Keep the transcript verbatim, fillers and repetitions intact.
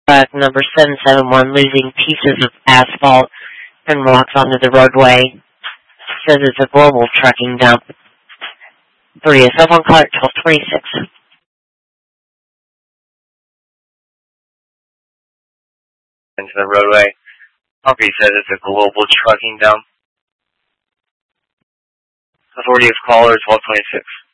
Truck number seven seven one losing pieces of asphalt and rocks onto the roadway. Says it's a global trucking dump. Three, a cell phone call at twelve twenty-six. Into the roadway. Property says it's a global trucking dump. Authority of caller twelve twenty-six.